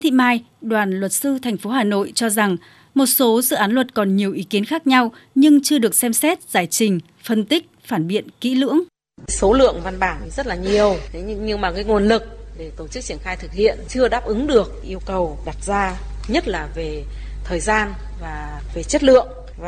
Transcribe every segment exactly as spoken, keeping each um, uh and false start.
Thị Mai, đoàn luật sư thành phố Hà Nội cho rằng một số dự án luật còn nhiều ý kiến khác nhau nhưng chưa được xem xét, giải trình, phân tích, phản biện kỹ lưỡng. Số lượng văn bản rất là nhiều, nhưng mà cái nguồn lực để tổ chức triển khai thực hiện chưa đáp ứng được yêu cầu đặt ra, nhất là về thời gian và về chất lượng,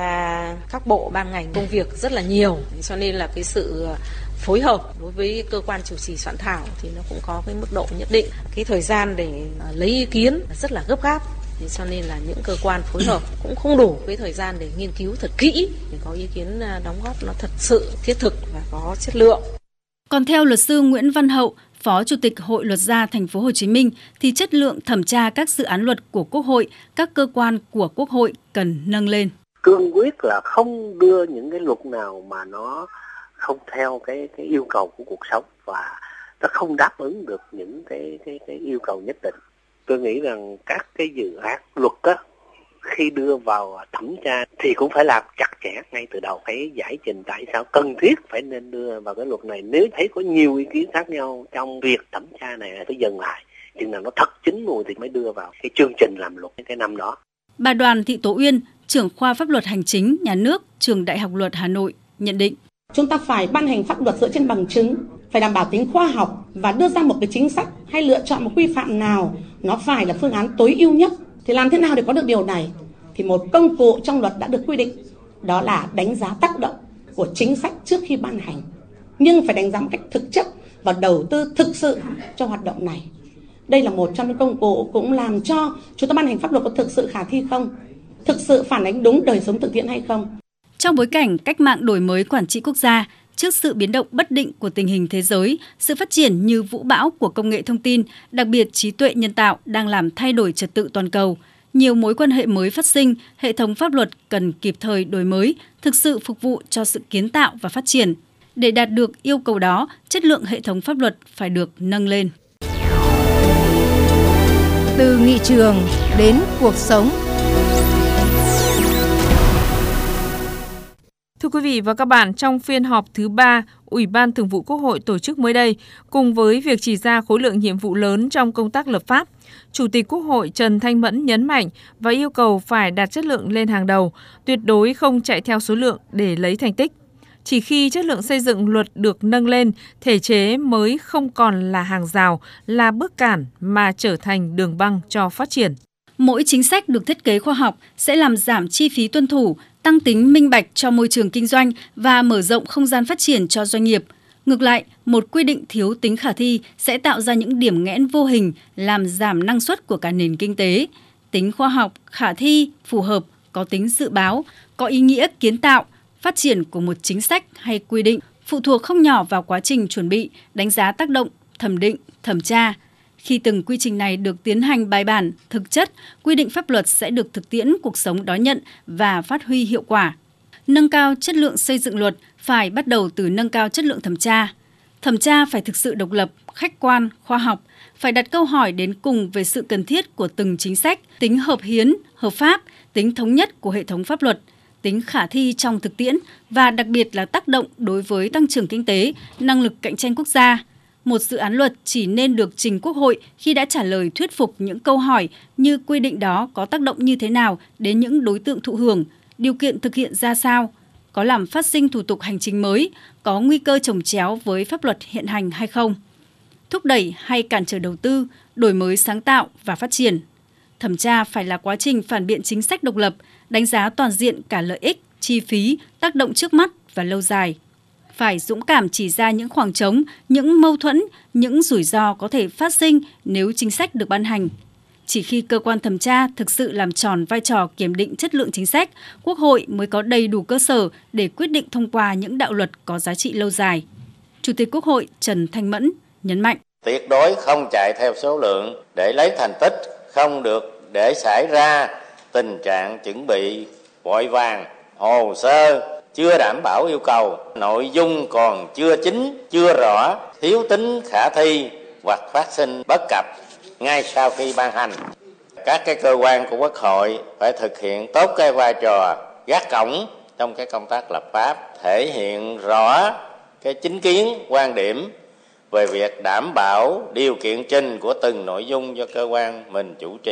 và các bộ ban ngành công việc rất là nhiều, cho nên là cái sự phối hợp đối với cơ quan chủ trì soạn thảo thì nó cũng có cái mức độ nhất định. Cái thời gian để lấy ý kiến rất là gấp gáp, cho nên là những cơ quan phối hợp cũng không đủ cái thời gian để nghiên cứu thật kỹ để có ý kiến đóng góp nó thật sự thiết thực và có chất lượng. Còn theo luật sư Nguyễn Văn Hậu, Phó Chủ tịch Hội Luật gia Thành phố Hồ Chí Minh, thì chất lượng thẩm tra các dự án luật của Quốc hội, các cơ quan của Quốc hội cần nâng lên. Cương quyết là không đưa những cái luật nào mà nó không theo cái cái yêu cầu của cuộc sống và nó không đáp ứng được những cái cái cái yêu cầu nhất định. Tôi nghĩ rằng các cái dự án luật á, khi đưa vào thẩm tra thì cũng phải làm chặt chẽ ngay từ đầu, phải giải trình tại sao cần thiết phải nên đưa vào cái luật này. Nếu thấy có nhiều ý kiến khác nhau trong việc thẩm tra này phải dừng lại, chừng nào nó thật chín mùi thì mới đưa vào cái chương trình làm luật cái năm đó. Bà Đoàn Thị Tố Uyên, trưởng khoa pháp luật hành chính nhà nước, Trường Đại học Luật Hà Nội nhận định: Chúng ta phải ban hành pháp luật dựa trên bằng chứng, phải đảm bảo tính khoa học và đưa ra một cái chính sách hay lựa chọn một quy phạm nào nó phải là phương án tối ưu nhất. Thì làm thế nào để có được điều này? Thì một công cụ trong luật đã được quy định, đó là đánh giá tác động của chính sách trước khi ban hành. Nhưng phải đánh giá một cách thực chất và đầu tư thực sự cho hoạt động này. Đây là một trong những công cụ cũng làm cho chúng ta ban hành pháp luật có thực sự khả thi không? Thực sự phản ánh đúng đời sống thực tiễn hay không? Trong bối cảnh cách mạng đổi mới quản trị quốc gia, trước sự biến động bất định của tình hình thế giới, sự phát triển như vũ bão của công nghệ thông tin, đặc biệt trí tuệ nhân tạo đang làm thay đổi trật tự toàn cầu. Nhiều mối quan hệ mới phát sinh, hệ thống pháp luật cần kịp thời đổi mới, thực sự phục vụ cho sự kiến tạo và phát triển. Để đạt được yêu cầu đó, chất lượng hệ thống pháp luật phải được nâng lên. Từ nghị trường đến cuộc sống. Thưa quý vị và các bạn, trong phiên họp thứ ba, Ủy ban Thường vụ Quốc hội tổ chức mới đây, cùng với việc chỉ ra khối lượng nhiệm vụ lớn trong công tác lập pháp, Chủ tịch Quốc hội Trần Thanh Mẫn nhấn mạnh và yêu cầu phải đặt chất lượng lên hàng đầu, tuyệt đối không chạy theo số lượng để lấy thành tích. Chỉ khi chất lượng xây dựng luật được nâng lên, thể chế mới không còn là hàng rào, là bước cản mà trở thành đường băng cho phát triển. Mỗi chính sách được thiết kế khoa học sẽ làm giảm chi phí tuân thủ, tăng tính minh bạch cho môi trường kinh doanh và mở rộng không gian phát triển cho doanh nghiệp. Ngược lại, một quy định thiếu tính khả thi sẽ tạo ra những điểm nghẽn vô hình, làm giảm năng suất của cả nền kinh tế. Tính khoa học, khả thi, phù hợp, có tính dự báo, có ý nghĩa kiến tạo, phát triển của một chính sách hay quy định phụ thuộc không nhỏ vào quá trình chuẩn bị, đánh giá tác động, thẩm định, thẩm tra. Khi từng quy trình này được tiến hành bài bản, thực chất, quy định pháp luật sẽ được thực tiễn cuộc sống đón nhận và phát huy hiệu quả. Nâng cao chất lượng xây dựng luật phải bắt đầu từ nâng cao chất lượng thẩm tra. Thẩm tra phải thực sự độc lập, khách quan, khoa học, phải đặt câu hỏi đến cùng về sự cần thiết của từng chính sách, tính hợp hiến, hợp pháp, tính thống nhất của hệ thống pháp luật, tính khả thi trong thực tiễn và đặc biệt là tác động đối với tăng trưởng kinh tế, năng lực cạnh tranh quốc gia. Một dự án luật chỉ nên được trình Quốc hội khi đã trả lời thuyết phục những câu hỏi như quy định đó có tác động như thế nào đến những đối tượng thụ hưởng, điều kiện thực hiện ra sao, có làm phát sinh thủ tục hành chính mới, có nguy cơ chồng chéo với pháp luật hiện hành hay không, thúc đẩy hay cản trở đầu tư, đổi mới sáng tạo và phát triển. Thẩm tra phải là quá trình phản biện chính sách độc lập, đánh giá toàn diện cả lợi ích, chi phí, tác động trước mắt và lâu dài. Phải dũng cảm chỉ ra những khoảng trống, những mâu thuẫn, những rủi ro có thể phát sinh nếu chính sách được ban hành. Chỉ khi cơ quan thẩm tra thực sự làm tròn vai trò kiểm định chất lượng chính sách, Quốc hội mới có đầy đủ cơ sở để quyết định thông qua những đạo luật có giá trị lâu dài. Chủ tịch Quốc hội Trần Thanh Mẫn nhấn mạnh: Tuyệt đối không chạy theo số lượng để lấy thành tích, không được để xảy ra tình trạng chuẩn bị vội vàng, hồ sơ chưa đảm bảo yêu cầu, nội dung còn chưa chính, chưa rõ, thiếu tính khả thi hoặc phát sinh bất cập ngay sau khi ban hành. Các cái cơ quan của Quốc hội phải thực hiện tốt cái vai trò gác cổng trong cái công tác lập pháp, thể hiện rõ cái chính kiến, quan điểm về việc đảm bảo điều kiện trình của từng nội dung do cơ quan mình chủ trì.